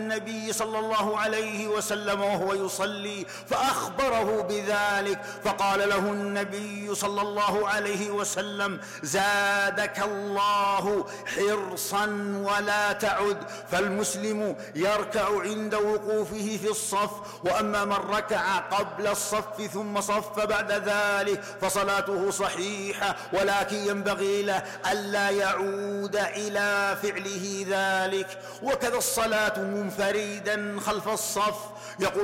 النبي صلى الله عليه وسلم وهو يصلي فأخبره بذلك، فقال له النبي صلى الله عليه وسلم: زادك الله حرصا ولا تعد. فالمسلم يركع عند وقوفه في الصف، وأما من ركع قبل الصف ثم صف بعد ذلك فصلاته صحيحة، ولكن ينبغي له ألا يعود إلى فعله ذلك. وكذا الصلاة منفردا خلف الصف، يقول